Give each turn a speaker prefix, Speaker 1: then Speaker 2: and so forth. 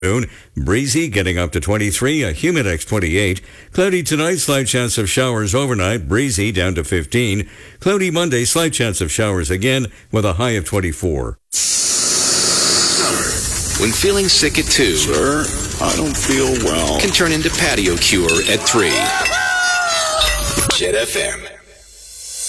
Speaker 1: Breezy, getting up to 23, a Humidex 28. Cloudy tonight, slight chance of showers overnight. Breezy down to 15. Cloudy Monday, slight chance of showers again with a high of 24.
Speaker 2: Summer, when feeling sick at 2,
Speaker 3: sir, I don't feel well,
Speaker 2: can turn into patio cure at 3. Jet FM.